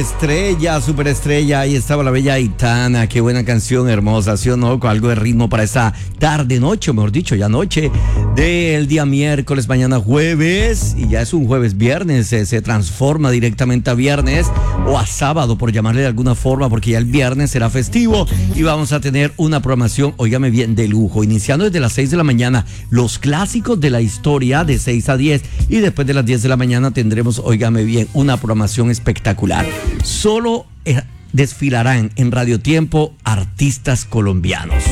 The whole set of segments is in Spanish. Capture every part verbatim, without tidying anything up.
Estrella, superestrella, ahí estaba la bella Aitana, qué buena canción, hermosa, ¿sí o no? Con algo de ritmo para esa tarde, noche, o mejor dicho, ya noche del día miércoles, mañana jueves, y ya es un jueves viernes, se, se transforma directamente a viernes o a sábado, por llamarle de alguna forma, porque ya el viernes será festivo y vamos a tener una programación, óigame bien, de lujo, iniciando desde las seis de la mañana, los clásicos de la historia de seis a diez, y después de las diez de la mañana tendremos, óigame bien, una programación espectacular. Solo eh, desfilarán en Radio Tiempo artistas colombianos.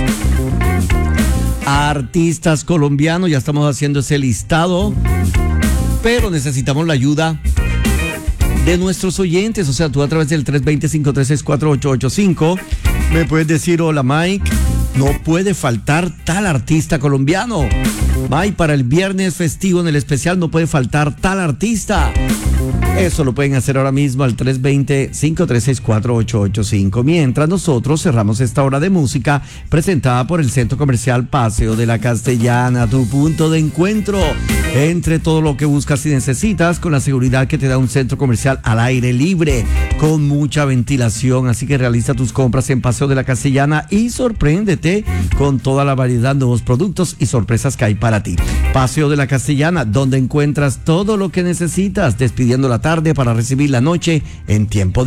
Artistas colombianos, ya estamos haciendo ese listado, pero necesitamos la ayuda de nuestros oyentes. O sea, tú a través del tres dos cero, cinco tres seis, cuatro ocho ocho cinco me puedes decir: hola Mike, no puede faltar tal artista colombiano. Mike, para el viernes festivo en el especial no puede faltar tal artista. Eso lo pueden hacer ahora mismo al tres dos cero, cinco tres seis, cuatro ocho ocho cinco. Mientras nosotros cerramos esta hora de música presentada por el Centro Comercial Paseo de la Castellana, tu punto de encuentro entre todo lo que buscas y necesitas, con la seguridad que te da un centro comercial al aire libre, con mucha ventilación. Así que realiza tus compras en Paseo de la Castellana y sorpréndete con toda la variedad de nuevos productos y sorpresas que hay para ti. Paseo de la Castellana, donde encuentras todo lo que necesitas, despidiendo la tarde para recibir la noche en tiempo de